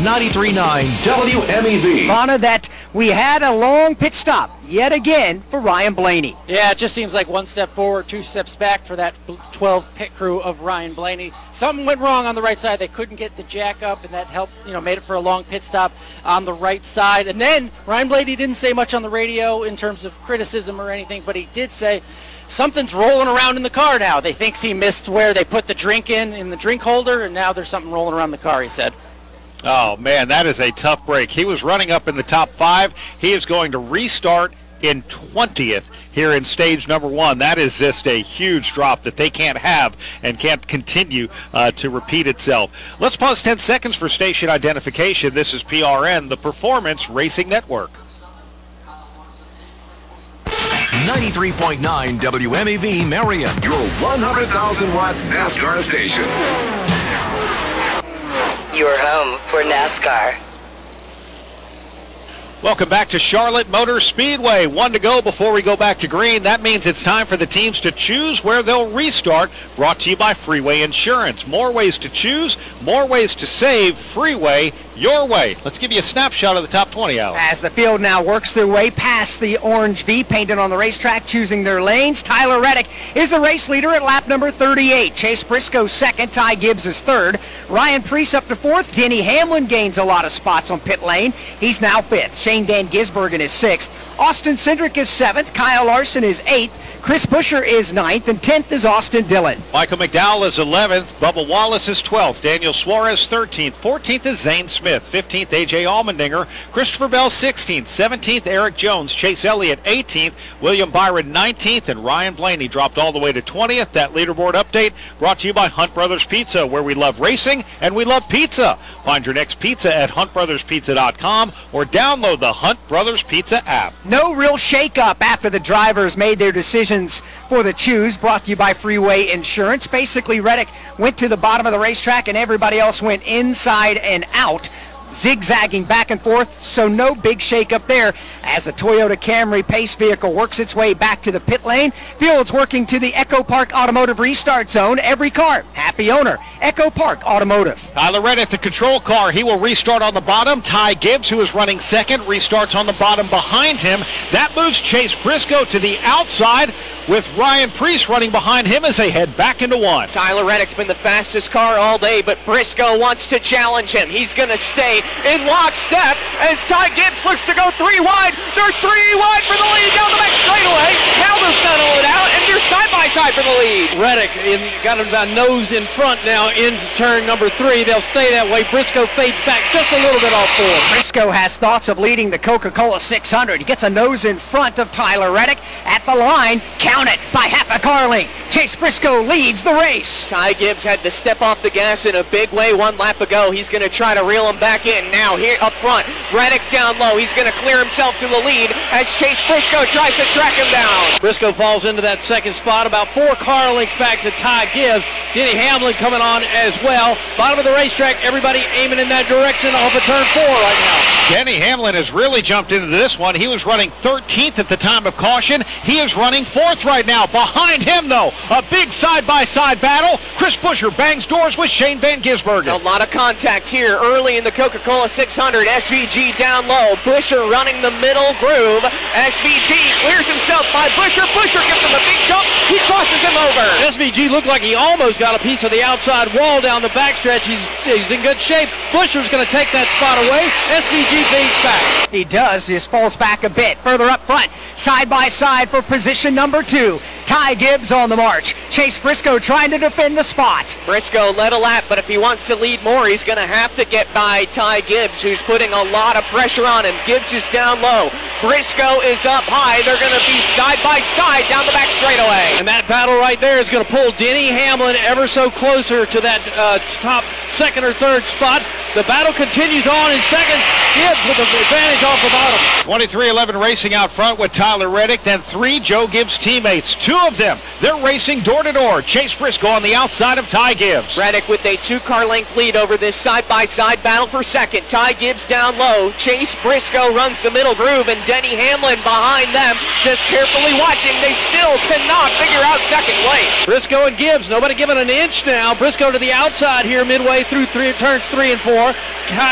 93.9 WMEV. Ronna, that we had a long pit stop yet again for Ryan Blaney. Yeah, it just seems like one step forward, two steps back for that 12 pit crew of Ryan Blaney. Something went wrong on the right side. They couldn't get the jack up, and that helped, made it for a long pit stop on the right side. And then Ryan Blaney didn't say much on the radio in terms of criticism or anything, but he did say something's rolling around in the car now. They think he missed where they put the drink in the drink holder, and now there's something rolling around the car, he said. Oh, man, that is a tough break. He was running up in the top 5. He is going to restart in 20th here in stage number 1. That is just a huge drop that they can't have and can't continue to repeat itself. Let's pause 10 seconds for station identification. This is PRN, the Performance Racing Network. 93.9 WMEV Marion, your 100,000-watt NASCAR station. Your home for NASCAR. Welcome back to Charlotte Motor Speedway. 1 to go before we go back to green. That means it's time for the teams to choose where they'll restart. Brought to you by Freeway Insurance. More ways to choose, more ways to save. Freeway, your way. Let's give you a snapshot of the top 20 hours. As the field now works their way past the orange V painted on the racetrack, choosing their lanes, Tyler Reddick is the race leader at lap number 38. Chase Briscoe second, Ty Gibbs is third. Ryan Preece up to fourth. Denny Hamlin gains a lot of spots on pit lane. He's now fifth. Shane Dan Gisbergen is sixth. Austin Cindric is seventh. Kyle Larson is eighth. Chris Buescher is ninth, and 10th is Austin Dillon. Michael McDowell is 11th. Bubba Wallace is 12th. Daniel Suarez 13th. 14th is Zane Smith. 15th, A.J. Allmendinger. Christopher Bell 16th. 17th, Eric Jones. Chase Elliott 18th. William Byron 19th. And Ryan Blaney dropped all the way to 20th. That leaderboard update brought to you by Hunt Brothers Pizza, where we love racing and we love pizza. Find your next pizza at huntbrotherspizza.com or download the Hunt Brothers Pizza app. No real shake-up after the drivers made their decisions for the choose, brought to you by Freeway Insurance. Basically, Reddick went to the bottom of the racetrack and everybody else went inside and out, zigzagging back and forth, so no big shake-up there as the Toyota Camry Pace vehicle works its way back to the pit lane. Field's working to the Echo Park Automotive restart zone. Every car, happy owner, Echo Park Automotive. Tyler Reddick, the control car, he will restart on the bottom. Ty Gibbs, who is running second, restarts on the bottom behind him. That moves Chase Briscoe to the outside, with Ryan Preece running behind him as they head back into 1. Tyler Reddick's been the fastest car all day, but Briscoe wants to challenge him. He's going to stay in lockstep as Ty Gibbs looks to go 3 wide. They're 3 wide for the lead down the back straightaway. Now they'll settle it out, and they're side-by-side for the lead. Reddick got about nose in front now into turn number 3. They'll stay that way. Briscoe fades back just a little bit off forward. Briscoe has thoughts of leading the Coca-Cola 600. He gets a nose in front of Tyler Reddick at the line. Count it by half a car length. Chase Briscoe leads the race. Ty Gibbs had to step off the gas in a big way 1 lap ago. He's going to try to reel him back in. Now here up front, Reddick down low. He's going to clear himself to the lead as Chase Briscoe tries to track him down. Briscoe falls into that second spot, about 4 car lengths back to Ty Gibbs. Denny Hamlin coming on as well. Bottom of the racetrack, everybody aiming in that direction off of turn 4 right now. Denny Hamlin has really jumped into this one. He was running 13th at the time of caution. He is running 4th right now. Behind him, though, a big side-by-side battle. Chris Buescher bangs doors with Shane Van Gisbergen. A lot of contact here early in the Coca-Cola 600. SVG down low. Buescher running the middle groove. SVG clears himself by Buescher. Buescher gives him a big jump. He crosses him over. SVG looked like he almost got a piece of the outside wall down the backstretch. He's in good shape. Buescher's going to take that spot away. SVG fades back. He does, just falls back a bit. Further up front, side by side for position number 2. Ty Gibbs on the march. Chase Briscoe trying to defend the spot. Briscoe led a lap, but if he wants to lead more, he's going to have to get by Ty Gibbs, who's putting a lot of pressure on him. Gibbs is down low. Briscoe is up high. They're going to be side by side down the back straightaway. And that battle right there is going to pull Denny Hamlin ever so closer to that top second or third spot. The battle continues on in second. Gibbs with the advantage off the bottom. 23-11 racing out front with Tyler Reddick, then 3 Joe Gibbs teammates. 2 of them, they're racing door-to-door. Chase Briscoe on the outside of Ty Gibbs. Reddick with a 2-car length lead over this side-by-side battle for second. Ty Gibbs down low. Chase Briscoe runs the middle groove, and Denny Hamlin behind them, just carefully watching. They still cannot figure out second place. Briscoe and Gibbs, nobody giving an inch now. Briscoe to the outside here midway through turns 3 and 4.